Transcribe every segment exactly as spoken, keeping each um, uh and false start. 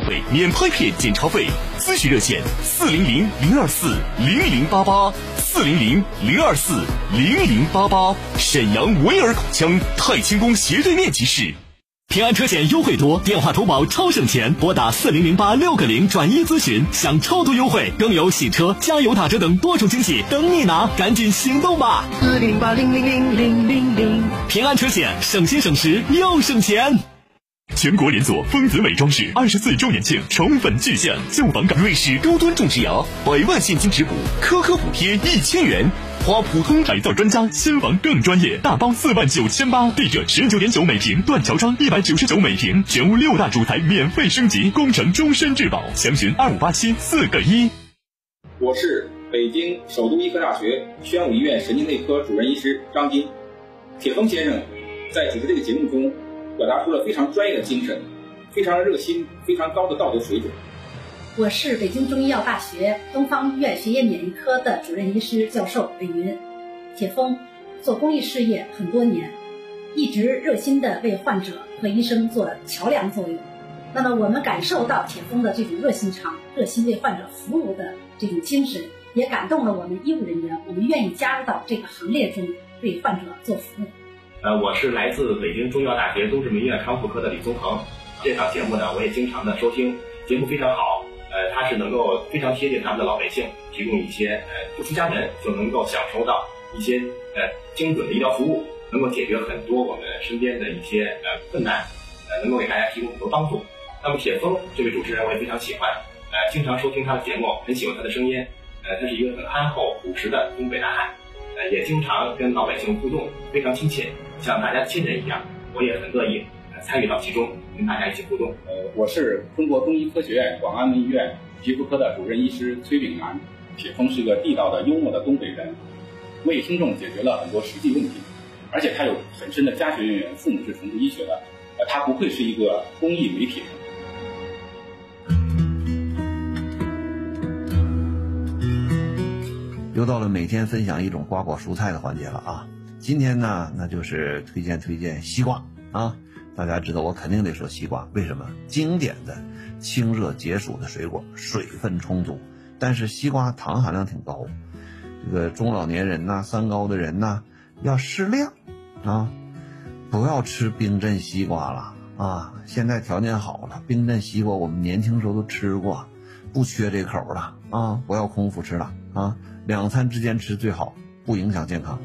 费、免拍片检查费。咨询热线：四零零零二四零零八八，四零零零二四零零八八。沈阳维尔口腔太清宫斜对面集市。平安车险优惠多，电话投保超省钱，拨打四零零八六个零转一咨询，享超多优惠，更有洗车、加油打折等多重惊喜等你拿，赶紧行动吧！ 四零八零零零零零零， 平安车险，省心省时又省钱。全国连锁丰子美装饰二十四周年庆宠粉巨献，旧房改瑞士高端种植牙，百万现金质补，颗颗补贴一千元。花普通改造专家，新房更专业，大包四万九千八，地者十九点九每平，断桥窗一百九十九每平，全屋六大主材免费升级，工程终身质保。详询二五八七四个一。 我是北京首都医科大学宣武医院神经内科主任医师张金。铁峰先生在主持这个节目中表达出了非常专业的精神，非常热心，非常高的道德水准。 我是北京中医药大学东方医院血液免疫科的主任医师教授韦云。铁峰做公益事业很多年，一直热心地为患者和医生做桥梁作用。那么我们感受到铁峰的这种热心肠、热心为患者服务的这种精神，也感动了我们医务人员，我们愿意加入到这个行列中，为患者做服务。 呃，我是来自北京中医药大学东直门医院康复科的李宗恒。这档节目呢，我也经常的收听，节目非常好。呃，它是能够非常贴近他们的老百姓，提供一些呃不出家门就能够享受到一些呃精准的医疗服务，能够解决很多我们身边的一些呃困难，呃能够给大家提供很多帮助。那么铁峰这位主持人我也非常喜欢，呃经常收听他的节目，很喜欢他的声音，呃他是一个很憨厚朴实的东北大汉，呃也经常跟老百姓互动，非常亲切，像大家亲人一样，我也很乐意呃参与到其中，跟大家一起互动。 呃，我是中国中医科学院广安门医院皮肤科的主任医师崔炳南。铁峰是个地道的幽默的东北人，为听众解决了很多实际问题，而且他有很深的家学渊源，父母是从事医学的，呃，他不愧是一个公益媒体人。 又到了每天分享一种瓜果蔬菜的环节了啊！今天呢，那就是推荐推荐西瓜啊！大家知道我肯定得说西瓜，为什么？经典的清热解暑的水果，水分充足，但是西瓜糖含量挺高，这个中老年人呐、三高的人呐，要适量啊，不要吃冰镇西瓜了啊！现在条件好了，冰镇西瓜我们年轻时候都吃过，不缺这口了啊！不要空腹吃了啊！两餐之间吃最好，不影响健康。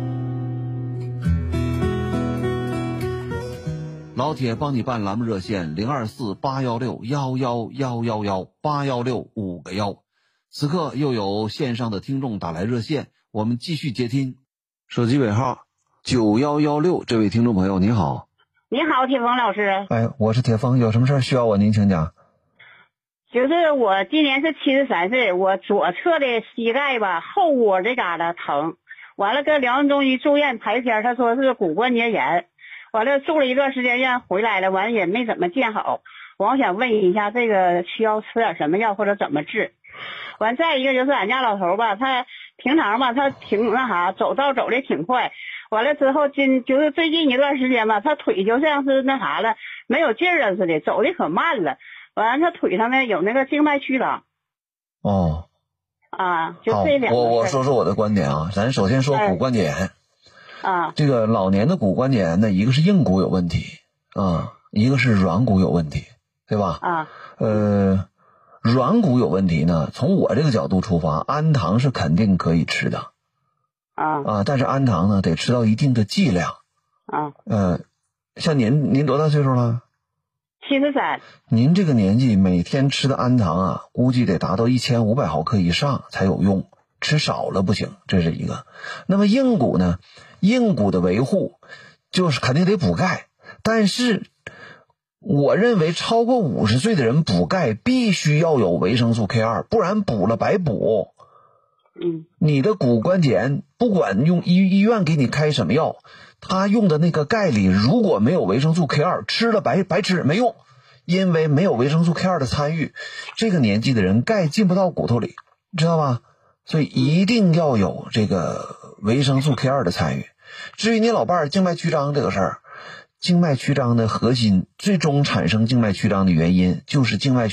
老铁帮你办栏目热线零二四八幺六幺幺幺幺幺八幺六五个幺。此刻又有线上的听众打来热线，我们继续接听。手机尾号九幺幺六，这位听众朋友你好。 你好，铁峰老师。 哎，我是铁峰，有什么事需要我您请讲。 就是我今年是七十三岁，我左侧的膝盖吧后窝这嘎达疼，完了跟辽宁中医住院排片，他说是骨关节炎，完了住了一段时间院回来了，完了也没怎么见好。我想问一下，这个需要吃点什么药或者怎么治？完再一个就是俺家老头吧，他平常吧他挺那啥，走道走的挺快，完了之后今就是最近一段时间吧，他腿就像是那啥了，没有劲儿了似的，走的可慢了。完了他腿上呢有那个静脉曲张。 哦。 啊，就这两个。 我我说说我的观点啊，咱首先说骨关节炎。 啊。 这个老年的骨关节炎呢，一个是硬骨有问题啊，一个是软骨有问题，对吧？ 啊。 呃，软骨有问题呢，从我这个角度出发，氨糖是肯定可以吃的。 啊。 啊，但是氨糖呢得吃到一定的剂量。 啊。 呃，像您您多大岁数了？ 七十三。 您这个年纪每天吃的氨糖啊，估计得达到一千五百毫克以上才有用，吃少了不行，这是一个。那么硬骨呢？硬骨的维护就是肯定得补钙，但是我认为超过五十岁的人补钙必须要有维生素 K 二， 不然补了白补。 嗯， 你的骨关节炎不管用医医院给你开什么药，他用的那个钙里如果没有维生素 K 二， 吃了白白吃没用，因为没有维生素 K 二 的参与，这个年纪的人钙进不到骨头里，知道吧？所以一定要有这个维生素 K 二 的参与。至于你老伴儿静脉曲张这个事儿，静脉曲张的核心最终产生静脉曲张的原因就是静脉